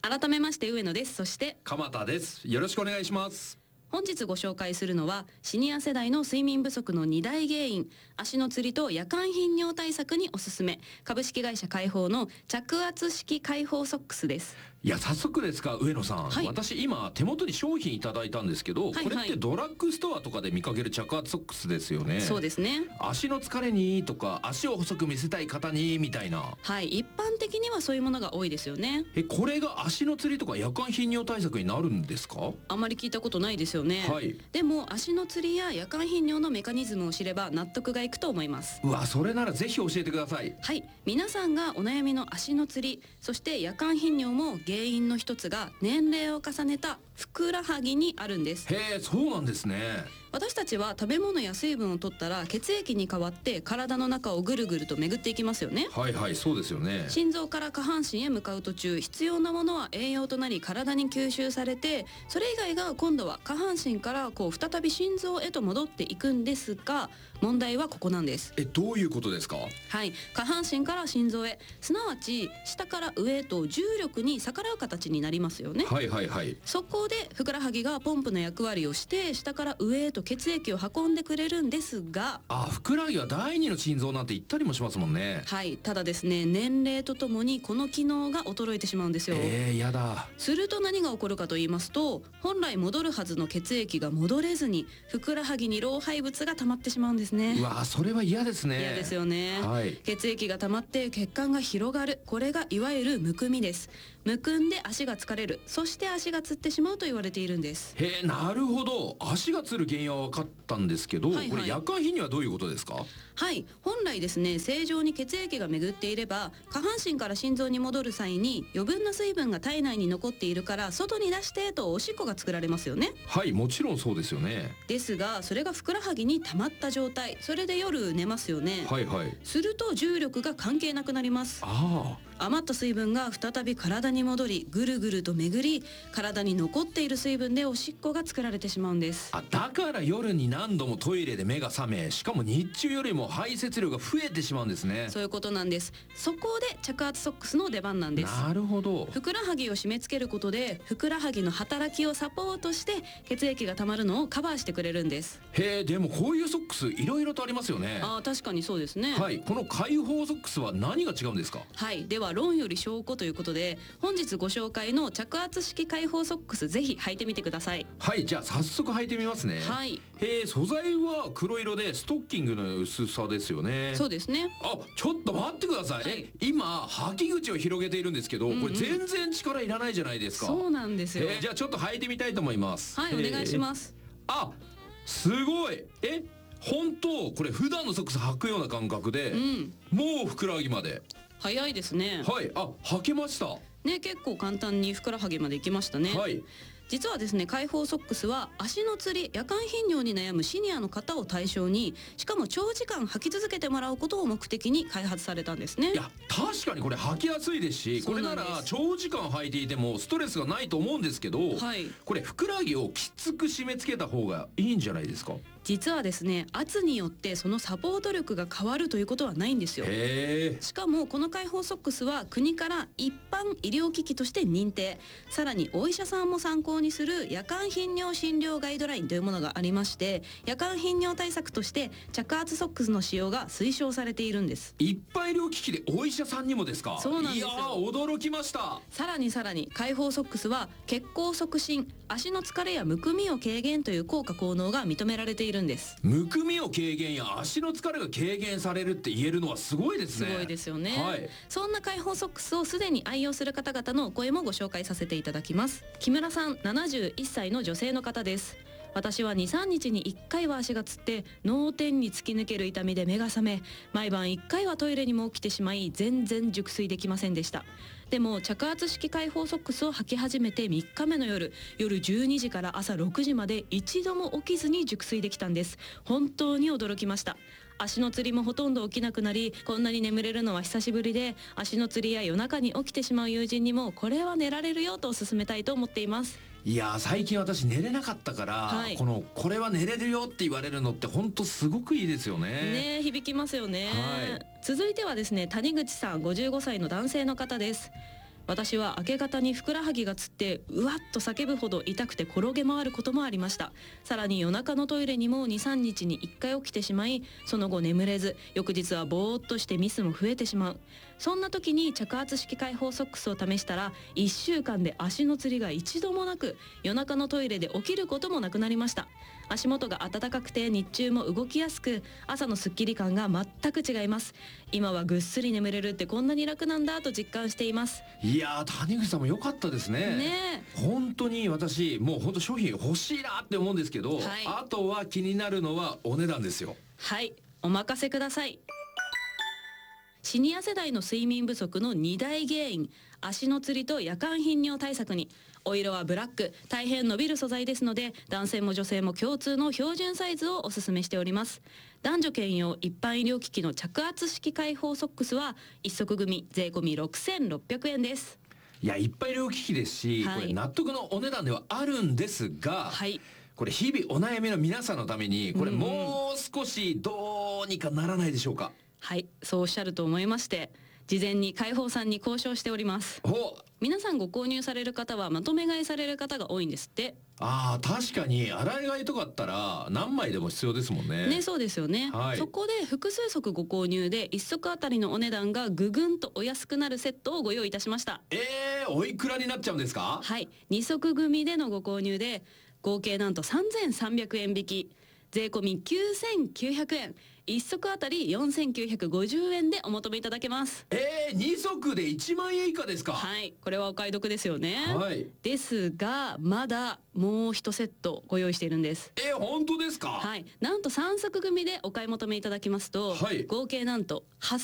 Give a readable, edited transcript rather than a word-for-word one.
改めまして上野です。そして鎌田です。よろしくお願いします。 本日ご紹介するのはシニア世代の睡眠不足の2大原因、足のつりと夜間頻尿対策におすすめ、株式会社開放の着圧式開放ソックスです。 いや早速ですが上野さん、 はい、 私今手元に商品いただいたんですけど、 はいはい、 これってドラッグストアとかで見かける着圧ソックスですよね。 そうですね。 足の疲れにとか足を細く見せたい方にみたいな。 はい、一般的にはそういうものが多いですよね。 これが足のつりとか夜間頻尿対策になるんですか？ あんまり聞いたことないですよね。 はい。 でも足のつりや夜間頻尿のメカニズムを知れば納得がいくと思います。 うわ、それならぜひ教えてください。 はい、皆さんがお悩みの足のつり、そして夜間頻尿も原因の一つが年齢を重ねたふくらはぎにあるんです。 へえ、そうなんですね。 私たちは食べ物や水分を取ったら血液に変わって体の中をぐるぐると巡っていきますよね。 はいはい、そうですよね。 心臓から下半身へ向かう途中、必要なものは栄養となり体に吸収されて、それ以外が今度は下半身から再び心臓へと戻っていくんですが、問題はここなんです。 どういうことですか？ はい、下半身から心臓へ、すなわち下から上へと重力に逆らう形になりますよね。 はいはいはい。 そこでふくらはぎがポンプの役割をして下から上へと血液を運んでくれるんですが、 ふくらはぎは第二の心臓なんて言ったりもしますもんね。 はい、ただですね、年齢とともにこの機能が衰えてしまうんですよ。 やだ。 すると何が起こるかと言いますと、本来戻るはずの血液が戻れずにふくらはぎに老廃物が溜まってしまうんですね。 うわ、それは嫌ですね。 嫌ですよね。 はい、 血液が溜まって血管が広がる、これがいわゆるむくみです。むくんで足が疲れる、そして足がつってしまうと言われているんです。 なるほど。足がつる原因は分かったんですけど、 はいはい、 これ夜間頻尿はどういうことですか？ はい、本来ですね、正常に血液が巡っていれば下半身から心臓に戻る際に余分な水分が体内に残っているから外に出してとおしっこが作られますよね。 はい、もちろんそうですよね。 ですがそれがふくらはぎに溜まった状態、それで夜寝ますよね。 はいはい。 すると重力が関係なくなります。余った水分が再び体に戻りぐるぐると巡り、体に残っている水分でおしっこが作られてしまうんです。 だから夜に何度もトイレで目が覚め、しかも日中よりも排泄量が増えてしまうんですね。 そういうことなんです。そこで着圧ソックスの出番なんです。 なるほど。 ふくらはぎを締め付けることでふくらはぎの働きをサポートして血液がたまるのをカバーしてくれるんです。 でもこういうソックスいろいろとありますよね。 確かにそうですね。 はい、この開放ソックスは何が違うんですか？ はい、では論より証拠ということで本日ご紹介の着圧式開放ソックス、ぜひ履いてみてください。 はい、じゃあ早速履いてみますね。 はい。 素材は黒色でストッキングの薄さですよね。 そうですね。 ちょっと待ってください。はい、今履き口を広げているんですけど、これ全然力いらないじゃないですか。 そうなんですよ。 じゃあちょっと履いてみたいと思います。 はい、お願いします。 すごい。本当これ普段のソックス履くような感覚で、もうふくらはぎまで早いですね。 はい、履けましたね。結構簡単にふくらはぎまで行きましたね。 はい。 実はですね、開放ソックスは足のつり、夜間頻尿に悩むシニアの方を対象に、しかも長時間履き続けてもらうことを目的に開発されたんですね。 いや確かにこれ履きやすいですし、これなら長時間履いていてもストレスがないと思うんですけど、 はい、 これふくらはぎをきつく締め付けた方がいいんじゃないですか？ 実はですね、圧によってそのサポート力が変わるということはないんですよ。しかもこの開放ソックスは国から一般医療機器として認定、さらにお医者さんも参考にする夜間頻尿診療ガイドラインというものがありまして、夜間頻尿対策として着圧ソックスの使用が推奨されているんです。 一般医療機器でお医者さんにもですか？ そうなんですよ。 いや驚きました。 さらに開放ソックスは血行促進、足の疲れやむくみを軽減という効果効能が認められているんです。 むくみを軽減や足の疲れが軽減されるって言えるのはすごいですね。 すごいですよね。 はい、 そんな開放ソックスをすでに愛用する方々のお声もご紹介させていただきます。木村さん、71歳の女性の方です。私は 2,3 日に1回は足がつって脳天に突き抜ける痛みで目が覚め、毎晩1回はトイレにも起きてしまい全然熟睡できませんでした。でも着圧式開放ソックスを履き始めて3日目の夜12時から朝6時まで一度も起きずに熟睡できたんです。本当に驚きました。足のつりもほとんど起きなくなり、こんなに眠れるのは久しぶりで、足のつりや夜中に起きてしまう友人にもこれは寝られるよと勧めたいと思っています。 いや最近私寝れなかったから、 はい、 これは寝れるよって言われるのって本当すごくいいですよね。 ね、響きますよね。 はい、 続いてはですね、谷口さん、55歳の男性の方です。 私は明け方にふくらはぎがつってうわっと叫ぶほど痛くて転げ回ることもありました。さらに夜中のトイレにも 2,3 日に1回起きてしまい、その後眠れず、翌日はぼーっとしてミスも増えてしまう。そんな時に着圧式開放ソックスを試したら、1週間で足のつりが一度もなく、夜中のトイレで起きることもなくなりました。足元が暖かくて日中も動きやすく、朝のスッキリ感が全く違います。今はぐっすり眠れるってこんなに楽なんだと実感しています。 いやー、谷口さんも良かったですね。 ねえ、 本当に私もう本当商品欲しいなって思うんですけど、 はい、 あとは気になるのはお値段ですよ。 はい、お任せください。シニア世代の睡眠不足の2大原因、足のつりと夜間頻尿対策に。お色はブラック、大変伸びる素材ですので、男性も女性も共通の標準サイズをおすすめしております。男女兼用一般医療機器の着圧式開放ソックスは1足組税込み 6,600 円です。 いや、いっぱい医療機器ですし、 はい、 これ納得のお値段ではあるんですが、 はい、 これ日々お悩みの皆さんのためにこれもう少しどうにかならないでしょうか。 はい、そうおっしゃると思いまして、事前に開放さんに交渉しております。皆さんご購入される方はまとめ買いされる方が多いんですって。 ああ、確かに洗い替えとかあったら何枚でも必要ですもんね。 ね、そうですよね、 はい、 そこで複数足ご購入で1足あたりのお値段がぐぐんとお安くなるセットをご用意いたしました。 おいくらになっちゃうんですか？ はい、2足組でのご購入で合計なんと3,300円引き、税込み 9,900 円、1足あたり 4,950 円でお求めいただけます。 2足で1万円以下ですか？ はい、これはお買い得ですよね。 はい、 ですがまだもう1セットご用意しているんです。 本当ですか？ はい、なんと3足組でお買い求めいただきますと、 はい、 合計なんと